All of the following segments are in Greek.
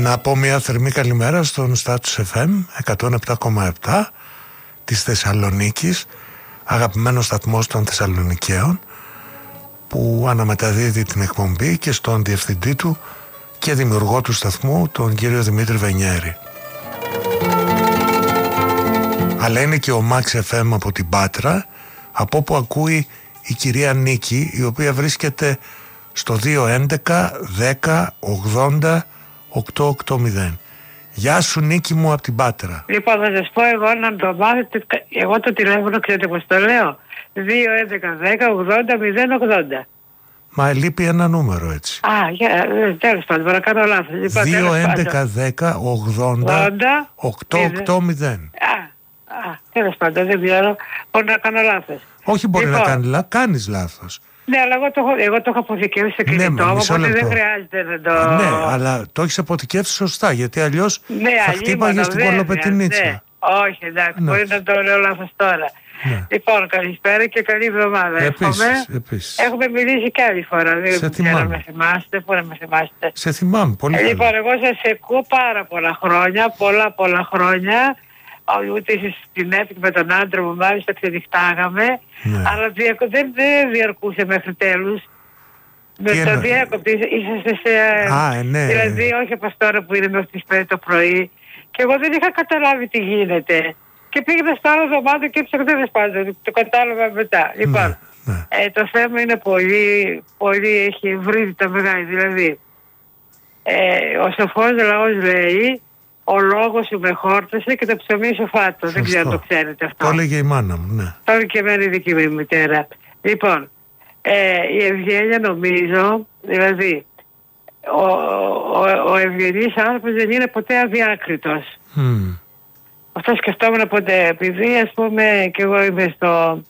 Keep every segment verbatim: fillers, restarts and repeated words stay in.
Να πω μια θερμή καλημέρα στον Status εφ εμ εκατόν επτά κόμμα επτά της Θεσσαλονίκης, αγαπημένος σταθμός των Θεσσαλονικαίων, που αναμεταδίδει την εκπομπή, και στον διευθυντή του και δημιουργό του σταθμού, τον κύριο Δημήτρη Βενιέρη. Αλλά είναι και ο Max εφ εμ από την Πάτρα, από όπου ακούει η κυρία Νίκη, η οποία βρίσκεται στο δύο έντεκα δέκα ογδόντα οκτακόσια ογδόντα. Γεια σου Νίκη μου από την Πάτρα. Λοιπόν, θα σας πω εγώ να το μάθετε. Εγώ το τηλέφωνο ξέρετε πως το λέω? δύο έντεκα δέκα ογδόντα μηδέν ογδόντα. Μα λείπει ένα νούμερο έτσι. Α, για, τέλος πάντων, μπορώ να κάνω λάθος. Λοιπόν, δύο έντεκα δέκα ογδόντα οκτακόσια ογδόντα. Α, α, τέλος πάντων, δεν ξέρω, μπορεί να κάνω λάθος. Όχι μπορεί λοιπόν, να κάνει λάθος, κάνεις λάθος. Ναι, αλλά εγώ το, έχω, εγώ το έχω αποθηκεύσει σε κινητό, ναι, οπότε δεν χρειάζεται να το... Ναι, αλλά το έχεις αποθηκεύσει σωστά, γιατί αλλιώς ναι, θα χτύπαγε στην Κολοπετρινίτσα. Ναι. Όχι, εντάξει, ναι. Μπορεί να το λέω λάθος τώρα. Ναι. Λοιπόν, καλησπέρα και καλή εβδομάδα. Επίσης, επίσης. Έχουμε μιλήσει και άλλη φορά. Δεν ξέρω να με θυμάστε, πού να με θυμάστε. Σε θυμάμαι πολύ. Ε, λοιπόν, εγώ σας ακούω πάρα πολλά χρόνια, πολλά πολλά χρόνια. Ούτε στην Έφη με τον άντρα μου μάλιστα ξενυχτάγαμε, ναι. Αλλά διακο... δεν, δεν διαρκούσε μέχρι τέλους. Με το διάκοπτη είσαστε σε... Α, ε, ναι. Δηλαδή όχι όπως τώρα που είναι μέχρι τις πέντε το πρωί. Και εγώ δεν είχα καταλάβει τι γίνεται. Και πήγαινα στο άλλο δωμάτιο και έψαχνα, δεν σπάζω, το κατάλαβα μετά. Ναι, λοιπόν, ναι. Ε, το θέμα είναι πολύ, πολύ έχει βρει τα μεγάλη. Δηλαδή, ε, ο σοφός λαός λέει, ο λόγος σου με χόρτασε και το ψωμί σου φάτο. Δεν ξέρω αν το ξέρετε αυτό. Το έλεγε η μάνα μου, ναι. Το έλεγε και εμένα η δική μου μητέρα. Λοιπόν, ε, η ευγένεια νομίζω, δηλαδή, ο, ο, ο ευγενής άνθρωπος δεν είναι ποτέ αδιάκριτος. Mm. Αυτό σκεφτόμουν ποτέ, επειδή ας πούμε και εγώ είμαι στο...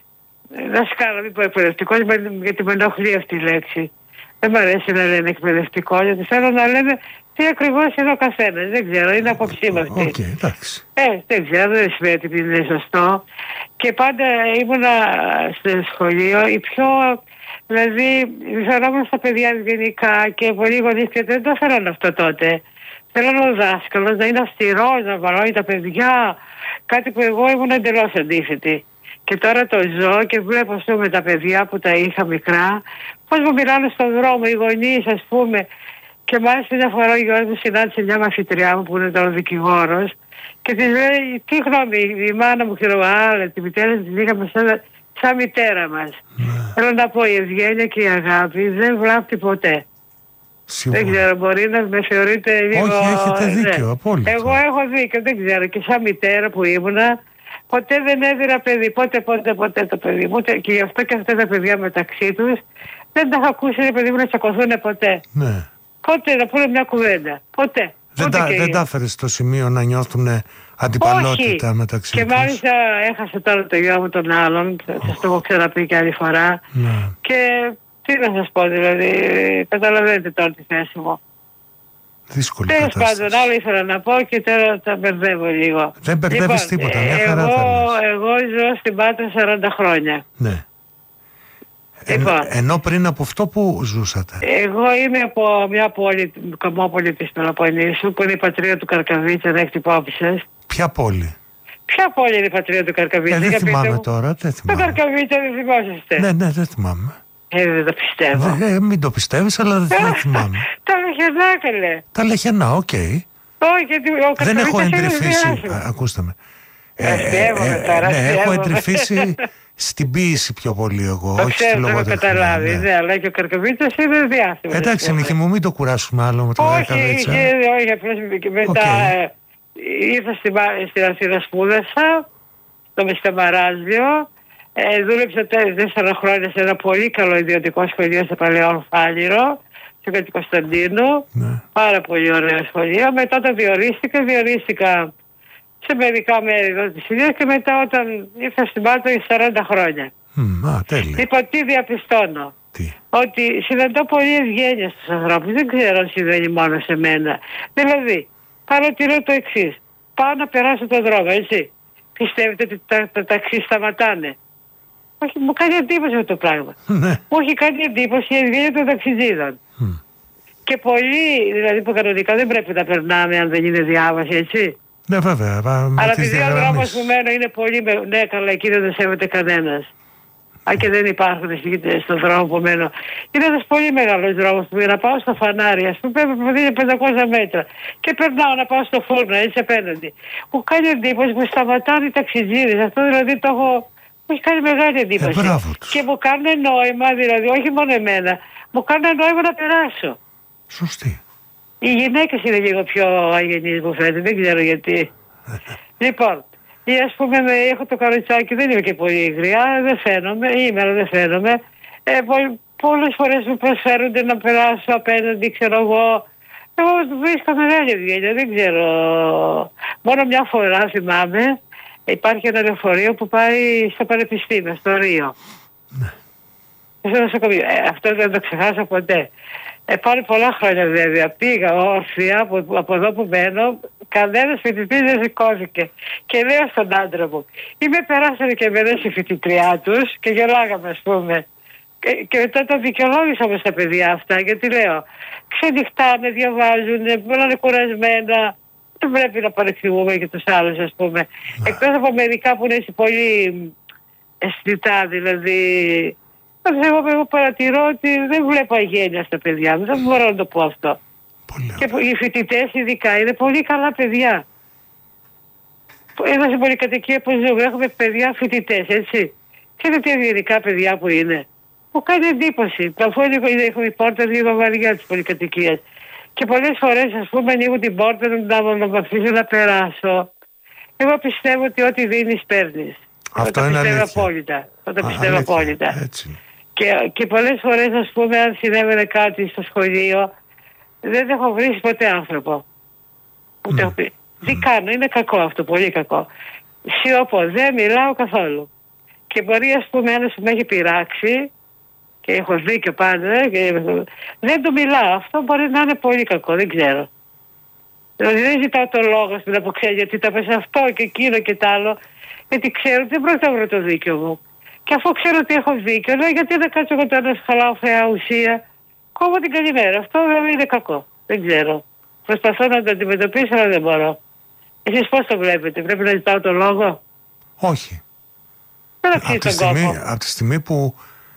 δασκάλα, μην πω εκπαιδευτικός, γιατί με ενοχλεί αυτή η λέξη. Δεν μου αρέσει να λένε εκπαιδευτικό, γιατί θέλω να λένε τι ακριβώς είναι ο καθένας. Δεν ξέρω, είναι απόψη μου αυτή. Okay, εντάξει. Ε, δεν ξέρω, δεν σημαίνει ότι είναι σωστό. Και πάντα ήμουνα στο σχολείο η πιο... Δηλαδή, φερόμουν στα παιδιά γενικά και πολλοί γονείς και δεν το θέλαν αυτό τότε. Θέλανε ο δάσκαλος να είναι αυστηρός, να βαρώνει τα παιδιά. Κάτι που εγώ ήμουν εντελώς αντίθετη. Και τώρα το ζω και βλέπω ας πούμε τα παιδιά που τα είχα μικρά, πώς μου μιλάνε στον δρόμο, οι γονείς ας πούμε. Και μάλιστα μια φορά ο γιος μου συνάντησε μια μαθητριά μου που είναι τώρα δικηγόρος και της λέει, τι γνώμη, η μάνα μου ξέρω, άλλα, τη μητέρα της είχαμε σαν, σαν μητέρα μας. Yeah. Θέλω να πω, η ευγένεια και η αγάπη δεν βλάπτει ποτέ. Σίγουρα. Δεν ξέρω, μπορεί να με θεωρείτε λίγο... Όχι, έχετε δίκιο, ναι. Απόλυτα. Εγώ έχω δίκιο, δεν ξέρω, και σαν μητέρα που ήμουνα, ποτέ δεν έδινα παιδί, ποτέ, ποτέ, ποτέ το παιδί μου, και γι' αυτό και αυτά τα παιδιά μεταξύ τους δεν τα έχω ακούσει, ρε παιδί μου, να τσακωθούν ποτέ. Ναι. Πότε να πούνε μια κουβέντα. Ποτέ. Δεν τα, δεν τα έφερε στο σημείο να νιώθουν αντιπαλότητα. Όχι. Μεταξύ και τους. μάλιστα έχασε τώρα το γιο μου τον άλλον. Σας το έχω ξαναπεί και άλλη φορά. Ναι. Και τι να σας πω, δηλαδή, καταλαβαίνετε τώρα τη θέση μου. Δύσκολη τέλος κατάσταση. πάντων, άλλο ήθελα να πω και τώρα τα μπερδεύω λίγο. Δεν μπερδεύεις λοιπόν, τίποτα, μια χαρά εγώ, θέλεις. εγώ ζω στην Πάτρα σαράντα χρόνια. Ναι. Λοιπόν, Εν, ενώ πριν από αυτό που ζούσατε? Εγώ είμαι από μια πόλη, Κομμόπολη της Πελοποννήσου, που είναι η πατρίδα του Καρκαβίτσα, δεν έχετε υπόψη σας. Ποια πόλη? Ποια πόλη είναι η πατρίδα του Καρκαβίτσα? Ε, δεν θυμάμαι μου. τώρα, δεν θυμάμαι. Το Καρκαβίτσα δεν θυμόσαστε? Ναι, ναι, δεν θυμάμαι. Ε, δεν το πιστεύω. Δε, ε, μην το πιστεύεις, αλλά δεν, δεν θυμάμαι. Τα Λεχενά, καλέ. Τα Λεχενά, οκ. Okay. Όχι, γιατί ο δεν έχω εντρυφήσει. ακούστε με. Ε, ε, ε, τώρα, ναι, έχω εντρυφήσει στην ποίηση πιο πολύ εγώ. Το όχι ξέρω, στη λογοτεχνία. Το καταλάβει, ναι. Ναι, αλλά και ο Καρκαβίτσας είναι διάθυμος. Εντάξει, Νίκη μου, μην το κουράσουμε άλλο με τον Καρκαβίτσα. Όχι, όχι, απλώς μετά okay. ήρθα στην, στην Αθήνα, σπούδασα στο Μεσταμαράζιο. Ε, δούλεψα τέσσερα χρόνια σε ένα πολύ καλό ιδιωτικό σχολείο στο Παλαιό Φάληρο, στο Κατσικοσταντίνου. Ναι. Πάρα πολύ ωραίο σχολείο. Μετά το διορίστηκα, διορίστηκα σε μερικά μέρη εδώ της Ιλίας και μετά όταν ήρθα στην Πάτρα για σαράντα χρόνια. Mm, α, τέλεια. Λοιπόν, τι διαπιστώνω? Τι? Ότι συναντώ πολύ ευγένεια στους ανθρώπους. Δεν ξέρω αν συμβαίνει μόνο σε μένα. Δηλαδή, παρατηρώ το εξής. Πάω να περάσω τον δρόμο, έτσι. Πιστεύετε ότι τα, τα ταξί σταματάνε? Όχι, μου κάνει εντύπωση αυτό το πράγμα. Μου έχει κάνει εντύπωση η ευγένεια των ταξιτζίδων. Mm. Και πολλοί, δηλαδή που κανονικά δεν πρέπει να περνάμε αν δεν είναι διάβαση, έτσι. Ναι, βέβαια. Αλλά επειδή ο δρόμος που μένω είναι πολύ. Ναι, καλά, εκεί δεν σέβεται κανένας. Αν και δεν υπάρχουν στον δρόμο που μένω. Είναι ένας πολύ μεγάλος δρόμος που για να πάω στο φανάρι, ας πούμε, πρέπει είναι πεντακόσια μέτρα. Και περνάω να πάω στο φούρνο, έτσι απέναντι. Μου κάνει εντύπωση που σταματάνε οι ταξιτζίδες. Αυτό δηλαδή το έχω. Μου έχει κάνει μεγάλη εντύπωση. Ε, και μου κάνουν νόημα, δηλαδή, όχι μόνο εμένα, μου κάνουν νόημα να περάσω. Σωστή. Οι γυναίκες είναι λίγο πιο αγενείς μου φαίνεται, δεν ξέρω γιατί. Λοιπόν, ή ας πούμε έχω το καροτσάκι, δεν είμαι και πολύ γριά, δεν φαίνομαι, είμαι αλλά δεν φαίνομαι. Ε, πο, πολλές φορές μου προσφέρονται να περάσω απέναντι, ξέρω εγώ. Εγώ βρίσκω μεγάλη ευγένεια, δεν ξέρω. Μόνο μια φορά θυμάμαι, υπάρχει ένα λεωφορείο που πάει στο πανεπιστήμιο, στο Ρίο. Ναι. Στο νοσοκομείο. Ε, αυτό δεν το ξεχάσω ποτέ. Ε, πάνε πολλά χρόνια βέβαια. Πήγα όρθια από, από εδώ που μένω, κανένας φοιτητής δεν σηκώθηκε. Και λέω στον άντρα μου, ή με περάσανε και εμένα στη φοιτητριά τους και γελάγαμε, ας πούμε. Και, και μετά τα δικαιολόγησα όμως τα παιδιά αυτά, γιατί λέω, ξενυχτάνε, διαβάζουν, είναι κουρασμένα. Δεν πρέπει να παρεξηγούμε και τους άλλους, ας πούμε. Yeah. Εκτός από μερικά που είναι πολύ αισθητά, δηλαδή. Εγώ, εγώ παρατηρώ ότι δεν βλέπω αγένεια στα παιδιά μου. Δεν μπορώ να το πω αυτό. Πολύ. Και οι φοιτητές ειδικά είναι πολύ καλά παιδιά. Εδώ στην πολυκατοικία που ζούμε έχουμε παιδιά φοιτητές, έτσι. Ξέρετε τι ευγενικά παιδιά που είναι. Μου κάνει εντύπωση. Αφού έχουμε η πόρτα λίγο βαριά της πολυκατοικίας. Και πολλές φορές, ας πούμε, ανοίγουν την πόρτα να με αφήσουν να περάσω. Εγώ πιστεύω ότι ό,τι δίνεις παίρνεις. Αυτό το είναι πιστεύω αλήθεια. απόλυτα. Το Α, πιστεύω αλήθεια. απόλυτα. Έτσι. Και, και πολλές φορές, ας πούμε, αν συνέβαινε κάτι στο σχολείο, δεν έχω βρει ποτέ άνθρωπο. Ούτε έχω πει. Τι κάνω, είναι κακό αυτό, πολύ κακό. Σιωπώ, δεν μιλάω καθόλου. Και μπορεί, ας πούμε, ένας που με έχει πειράξει, και έχω δίκιο πάντα, και δεν του μιλάω. Αυτό μπορεί να είναι πολύ κακό, δεν ξέρω. Δηλαδή δεν ζητάω το λόγο στην αποξέα γιατί τα πες αυτό και εκείνο και τ' άλλο, γιατί ξέρω ότι δεν πρόκειται να βρω το δίκιο μου. Και αφού ξέρω ότι έχω δίκιο, λέω γιατί δεν κάτσω εγώ τώρα να χαλάω θεά ουσία. Κόβω την καλημέρα. Αυτό δεν είναι κακό. Δεν ξέρω. Προσπαθώ να το αντιμετωπίσω, αλλά δεν μπορώ. Εσείς πώς το βλέπετε, πρέπει να ζητάω το λόγο? Όχι. Δεν από, αξίζει τη τον στιγμή, κόπο. από τη στιγμή που,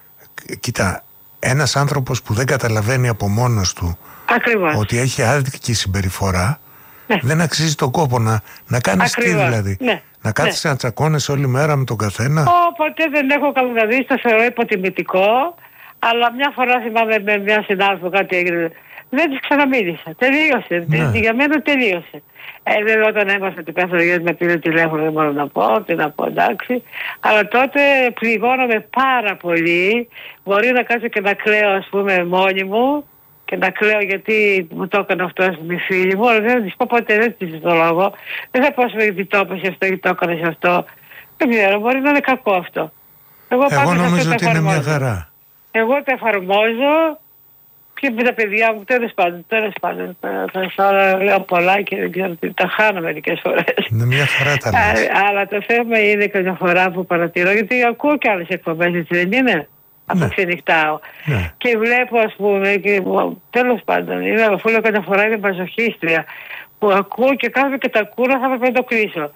κοίτα, ένας άνθρωπος που δεν καταλαβαίνει από μόνος του Ακριβώς. ότι έχει άδικη συμπεριφορά, ναι. δεν αξίζει τον κόπο να, να κάνεις τι δηλαδή. Ναι. Να κάθεσαι ναι. να τσακώνεσαι όλη μέρα με τον καθένα. Όποτε δεν έχω καλοδαδίσει, το θεωρώ υποτιμητικό. Αλλά μια φορά θυμάμαι με μια συνάδελφο κάτι έγινε. Δεν της ξαναμίλησα. Τελείωσε. Ναι. Για μένα τελείωσε. Ε, δεν όταν έμαθα ότι πέθανε γιατί με πήρε τηλέφωνο, δεν μπορώ να πω, τι να πω, εντάξει. Αλλά τότε πληγώνομαι πάρα πολύ. Μπορεί να κάτσω και να κλαίω, ας πούμε, μόνη μου. Και να κλαίω γιατί μου το έκανε αυτό στην φίλη μου. Αλλά δεν θα της πω ποτέ, δεν της το λόγο. Δεν θα πω γιατί το έπασε αυτό ή το έκανε αυτό. Δεν ξέρω, μπορεί να είναι κακό αυτό. Εγώ, Εγώ νομίζω ότι είναι μια χαρά. Εγώ το εφαρμόζω και με τα παιδιά μου, τέλος πάντων, τέλος πάντων. Τώρα λέω πολλά και δεν ξέρω τι τα χάνω μερικές φορές. Είναι μια χαρά τα λες. Αλλά το θέμα είναι καμιά φορά που παρατηρώ, γιατί ακούω και άλλες εκπομπές, έτσι δεν είναι? Από ξενυχτάω. Ναι. Και βλέπω, ας πούμε, και τέλος πάντων, είναι, αφού λέω καμιά φορά είναι μαζοχίστρια, που ακούω και κάθομαι και τα ακούω, θα πρέπει να το κλείσω.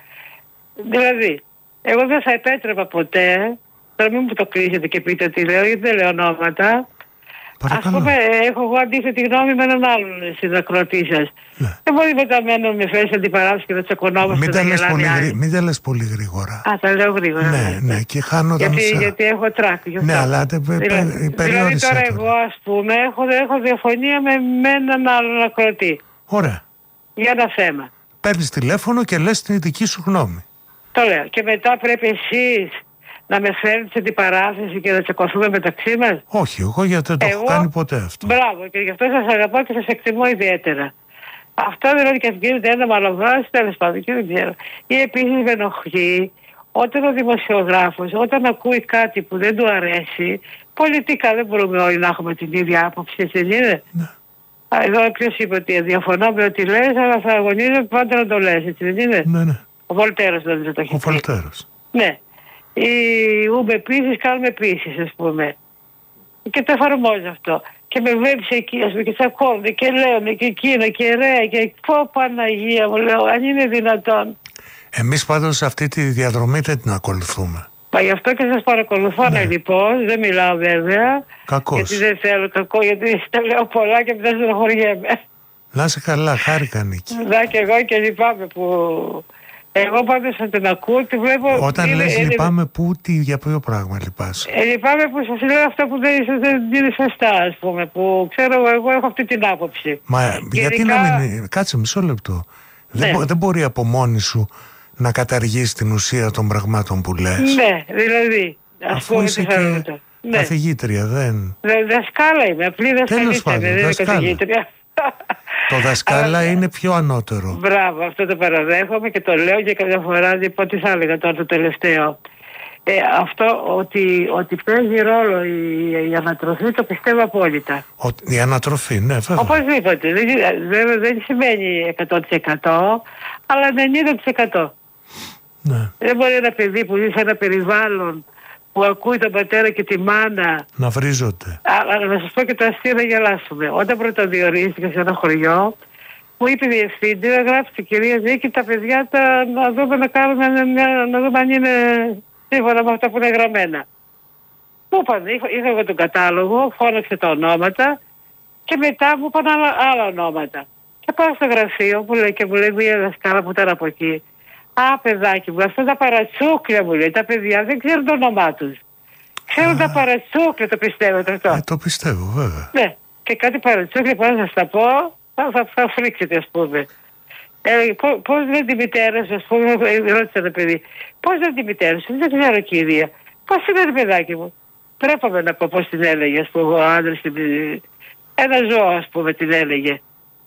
Δηλαδή, εγώ δεν θα επέτρεπα ποτέ. Τώρα μην μου το κλείσετε και πείτε τι λέω, γιατί δεν λέω ονόματα. Ας πούμε, έχω εγώ αντίθετη γνώμη με έναν άλλον συνακροατή σας. Ναι. Δεν μπορεί μετά μένω με φέρεις αντιπαράθεση και να τσακωνόμαστε. Μην, τα λες πολύ, γρή... μην τα λες πολύ γρήγορα. Α, τα λέω γρήγορα. Ναι, ναι, και χάνω γιατί, σε... γιατί έχω τράκ. Ναι, αλλά τε, δηλαδή, δηλαδή τώρα εγώ, ας πούμε, έχω, έχω διαφωνία με, με έναν άλλον ακροατή. Ωραία. Για ένα θέμα. Παίρνεις τηλέφωνο και λες την δική σου γνώμη. Το λέω. Και μετά πρέπει εσείς να με φέρνει σε αντιπαράθεση και να τσακωθούμε μεταξύ μας. Όχι, εγώ γιατί δεν το εγώ, έχω κάνει ποτέ αυτό. Μπράβο, και γι' αυτό σας αγαπάω και σας εκτιμώ ιδιαίτερα. Αυτό δηλαδή και γίνεται ένα μαλλοβράσι, τέλος πάντων, και δεν ξέρω. Ή επίσης με ενοχλεί όταν ο δημοσιογράφος, όταν ακούει κάτι που δεν του αρέσει, πολιτικά δεν μπορούμε όλοι να έχουμε την ίδια άποψη, έτσι δεν είναι? Ναι. Εδώ ποιος είπε ότι διαφωνώ με ό,τι λες, αλλά θα αγωνίζω πάντα να το λες, έτσι δεν είναι? Ναι, ναι. Ο Βολτέρος δηλαδή το έχει. Ο Βολτέρος. Ναι. Ή ούμε επίσης, κάνουμε επίσης, ας πούμε. Και το εφαρμόζω αυτό. και με βλέπεις εκεί, ας πούμε, και τσακώνονται και λένε και εκείνο και ρε και πω Παναγία μου, λέω, αν είναι δυνατόν. Εμείς πάντως αυτή τη διαδρομή δεν την ακολουθούμε. Μα γι' αυτό και σας παρακολουθώ, ναι. Λοιπόν, δεν μιλάω βέβαια. Κακώς. Γιατί δεν θέλω κακό, γιατί τα λέω πολλά και μετά στενοχωριέμαι. Να είσαι καλά, χάρηκα Νίκη. Να και εγώ και λυπάμαι που... Εγώ πάντως θα την ακούω, τη βλέπω... Όταν είναι, λες είναι... λυπάμαι, πού, τι, για ποιο πράγμα λυπάσαι? Ε, λυπάμαι που σας λέω αυτά που δεν, δεν είναι σωστά, ας πούμε, που ξέρω εγώ έχω αυτή την άποψη. Μα Γενικά... γιατί να μην... Κάτσε μισό λεπτό. Ναι. Δεν, δεν μπορεί από μόνη σου να καταργήσει την ουσία των πραγμάτων που λες. Ναι, δηλαδή. Αφού είσαι και ναι. καθηγήτρια, δεν... Δε, δασκάλα είμαι, απλή δασκαλίτρια, δεν είμαι καθηγήτρια. Το δασκάλα αλλά, είναι πιο ανώτερο. Μπράβο, αυτό το παραδέχομαι και το λέω και καμιά φορά λοιπόν τι θα έλεγα τώρα το τελευταίο. Ε, αυτό ότι, ότι παίζει ρόλο η, η ανατροφή το πιστεύω απόλυτα. Ο, η ανατροφή, ναι βέβαια. Οπωσδήποτε, δεν, δεν σημαίνει εκατό τοις εκατό αλλά ενενήντα τοις εκατό. Ναι. Δεν μπορεί ένα παιδί που ζει σε ένα περιβάλλον που ακούει τον πατέρα και τη μάνα να βρίζονται. Αλλά να σας πω και το αστείο να γελάσουμε. Όταν πρωτοδιορίστηκα σε ένα χωριό, μου είπε η διευθύντρια, γράψτε κυρία Νίκη τα παιδιά τα, να δούμε να κάνουμε μια, να δούμε αν είναι σύμφωνα με αυτά που είναι γραμμένα. Μου είπαν, είχα, είχα εγώ τον κατάλογο, φώναξε τα ονόματα και μετά μου είπαν άλλα, άλλα ονόματα. Και πάω στο γραφείο που λέει και μου λέει μια δασκάλα που ήταν από εκεί. Α, παιδάκι μου, αυτά τα παρατσούκλια μου λέει, τα παιδιά δεν ξέρουν το όνομά τους. Ξέρουν τα παρατσούκλια, το πιστεύετε αυτό? Ε, το πιστεύω βέβαια. Ναι, και κάτι παρατσούκλια που να σας τα πω, θα, θα, θα φρίξετε ας πούμε. Ε, πώς, πώς λένε τη μητέρα σου, ας πούμε, ρώτησε ένα παιδί. Πώς λένε τη μητέρα σου, δεν ξέρω κυρία. Πώς είναι παιδάκι μου. Πρέπει να πω πώς την έλεγε, ας πούμε, ο άντρας, ένα ζώο ας πούμε την έλεγε.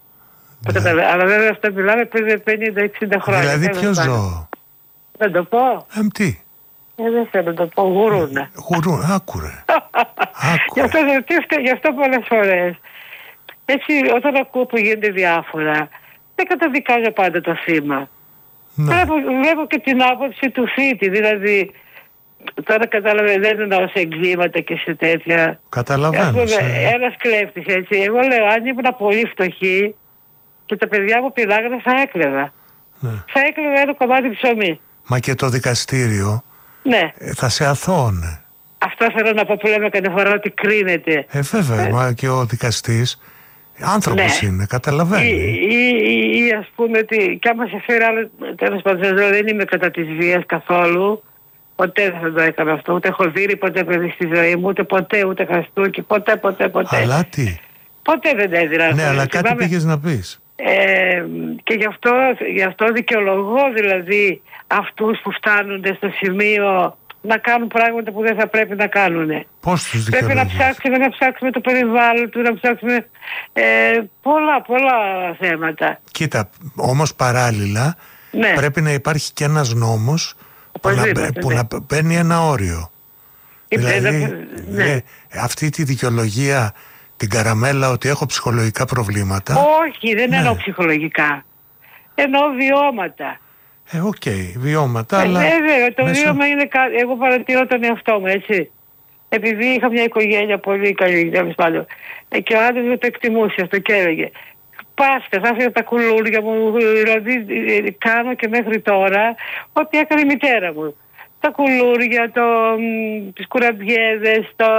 Ναι. Αλλά βέβαια αυτά μιλάμε πριν πενήντα εξήντα χρόνια. Δηλαδή ποιο ζώο? Δεν το πω. Ε, τι. Ε, δεν θέλω να το πω, γουρούνα. Γουρούνα, άκουρε. Γι' αυτό, γι' αυτό πολλές φορές. Έτσι όταν ακούω που γίνονται διάφορα, δεν καταδικάζω πάντα το θύμα. Ναι. Βλέπω, βλέπω και την άποψη του θήτη, δηλαδή τώρα κατάλαβε δεν εννοώ σε εγκλήματα και σε τέτοια. Καταλαβαίνω. Ε. Ένας κλέφτης έτσι. Εγώ λέω αν ήμουν πολύ φτωχή και τα παιδιά μου πηδάγανε θα έκλεβα. Ναι. Θα έκλεβα ένα κομμάτι ψωμί. Μα και το δικαστήριο ναι. θα σε αθώωνε. Αυτό θέλω να πω που λέμε κάθε φορά ότι κρίνεται. Ε βέβαια, ε. μα και ο δικαστής άνθρωπος ναι. είναι, καταλαβαίνει. Ή, ή, ή, ή ας πούμε ότι κι άμα σε φέρει άλλο, τέλος πάντων δεν είμαι κατά της βίας καθόλου. Ποτέ δεν θα το έκανα αυτό, ούτε έχω δει ποτέ παιδί στη ζωή μου, ούτε ποτέ, ούτε χαστούκι, ποτέ, ποτέ, ποτέ. Αλλά τι. Ποτέ δεν έδινα. Ναι, αλλά κάτι πάμε... πήγες να πεις. Ε, και γι' αυτό, γι' αυτό δικαιολογώ δηλαδή αυτούς που φτάνουν στο σημείο να κάνουν πράγματα που δεν θα πρέπει να κάνουν. Πώς τους δικαιολογείς? Πρέπει να ψάξουμε, να ψάξουμε το περιβάλλον του, να ψάξουμε ε, πολλά, πολλά θέματα. Κοίτα, όμως παράλληλα ναι. πρέπει να υπάρχει και ένας νόμος που, να, που ναι. να παίρνει ένα όριο. Η δηλαδή, ναι. ε, αυτή τη δικαιολογία, την καραμέλα ότι έχω ψυχολογικά προβλήματα. Όχι, δεν ναι. εννοώ ψυχολογικά. Εννοώ βιώματα. Ε, οκ, okay, βιώματα, ε, αλλά... Βέβαια, το μέσα... βίωμα είναι κάτι... Εγώ παρατηρώ τον εαυτό μου, έτσι. Επειδή είχα μια οικογένεια πολύ καλή, τέλος πάντων. Ε, και ο άντρας μου το εκτιμούσε αυτό και έλεγε. Πάστε, θα έφυγα τα κουλούρια μου, δηλαδή κάνω και μέχρι τώρα ό,τι έκανε η μητέρα μου. Τα κουλούρια, το, τις κουραμπιέδες, το,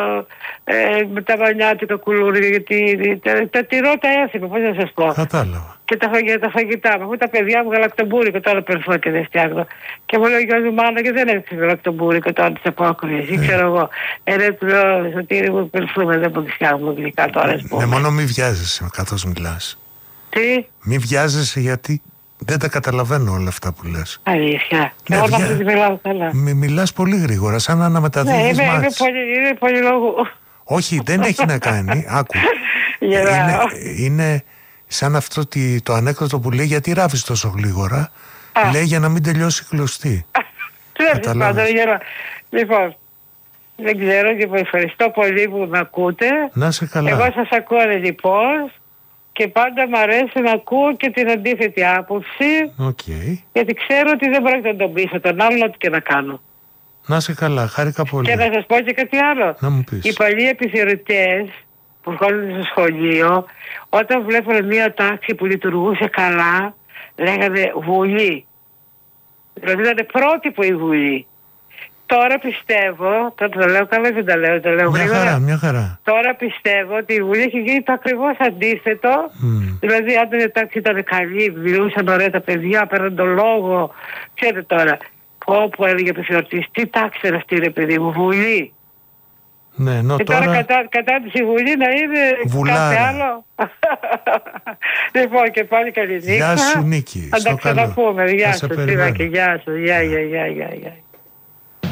ε, τα βανιάτικα κουλούρια, γιατί τα, τα τυρώ τα έθιμα, πώς να σας πω. Κατάλαβα. Και τα, φαγε, τα φαγητά μου, τα παιδιά μου γαλακτομπούρικο, τώρα περνώ και δεν φτιάχνω. Και μου λέει ο γιος μου μάνα και δεν έχεις γαλακτομπούρικο τώρα της απόκριες, ή ξέρω εγώ. Ε, ρε, του λέω, στο τύρι μου περνούμε, δεν μπορείς φτιάχνουμε γλυκά τώρα. Ναι, μόνο μη βιάζεσαι καθώς μιλάς. Τι? Μη βιάζεσαι γιατί... Δεν τα καταλαβαίνω όλα αυτά που λες. Αλήθεια. Ναι, εγώ βια... δεν μιλάω καλά. Μι, μιλάς πολύ γρήγορα, σαν να αναμεταδίδεις ναι, είμαι, μάτς. είμαι πολύ, είμαι πολύ λόγου. Όχι, δεν έχει να κάνει. Άκου. είναι, είναι σαν αυτό το ανέκδοτο που λέει γιατί ράβεις τόσο γλίγορα. Α. Λέει για να μην τελειώσει κλωστή. Καταλάβεις. Λοιπόν, δεν ξέρω και ευχαριστώ πολύ που με ακούτε. Να σε καλά. Εγώ σας ακούω λοιπόν. Και πάντα μου αρέσει να ακούω και την αντίθετη άποψη. Okay. Γιατί ξέρω ότι δεν πρόκειται να τον πείσω τον άλλον ό,τι και να κάνω. Να σε καλά, χάρηκα πολύ. Και να σας πω και κάτι άλλο. Να μου πεις. Οι παλιοί επιθεωρητές που ερχόντουσαν στο σχολείο, όταν βλέπουν μια τάξη που λειτουργούσε καλά, λέγανε Βουλή. Δηλαδή ήταν πρότυπο η Βουλή. Τώρα πιστεύω, τώρα το λέω καλά, δεν τα λέω, το λέω μια γρήγορα. Χαρά, μια χαρά. Τώρα πιστεύω ότι η Βουλή έχει γίνει το ακριβώς αντίθετο. Mm. Δηλαδή, αν η τάξη ήταν καλή, μιλούσαν ωραία τα παιδιά, παίρναν τον λόγο. Ξέρετε τώρα, όπου έλεγε ο επιθεωρητής, τι τάξη είναι αυτή, ρε παιδί μου, Βουλή. Ναι, ενώ και τώρα, τώρα κατά, κατά τη Βουλή να είναι Βουλάρα. Κάτι άλλο. Λοιπόν, και πάλι καλή νύχτα. Γεια σου, Νίκη. Θα τα ξαναπούμε. Γεια σου, Στίβα, και γεια σου. Γεια, γεια, γεια, γεια.